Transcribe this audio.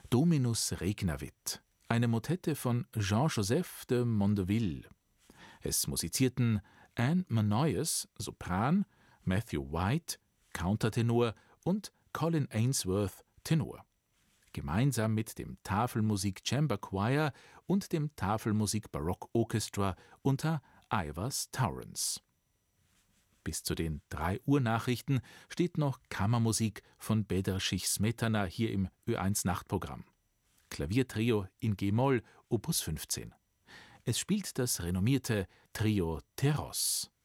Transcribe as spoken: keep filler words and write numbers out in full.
Dominus Regnavit, eine Motette von Jean-Joseph de Mondeville. Es musizierten Anne Manoyes, Sopran, Matthew White, Countertenor und Colin Ainsworth, Tenor. Gemeinsam mit dem Tafelmusik Chamber Choir und dem Tafelmusik Baroque Orchestra unter Ivars Torrance. Bis zu den drei Uhr Nachrichten steht noch Kammermusik von Bedřich Smetana hier im Ö eins Nachtprogramm. Klaviertrio in G-Moll, Opus fünfzehn. Es spielt das renommierte Trio Teros.